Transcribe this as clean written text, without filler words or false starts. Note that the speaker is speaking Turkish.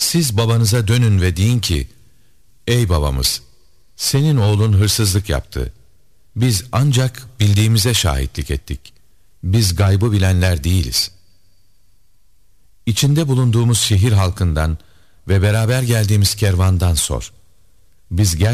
Siz babanıza dönün ve deyin ki, ey babamız, senin oğlun hırsızlık yaptı. Biz ancak bildiğimize şahitlik ettik. Biz gaybı bilenler değiliz. İçinde bulunduğumuz şehir halkından ve beraber geldiğimiz kervandan sor. Biz